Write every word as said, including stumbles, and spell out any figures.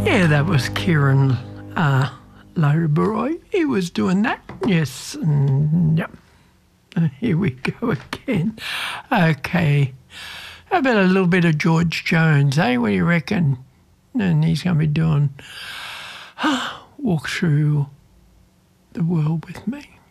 Yeah, that was Kieran uh, Lowbury. He was doing that. Yes. And, yep. And here we go again. Okay. How about a little bit of George Jones, eh? What do you reckon? And he's going to be doing Walk Through the World with Me.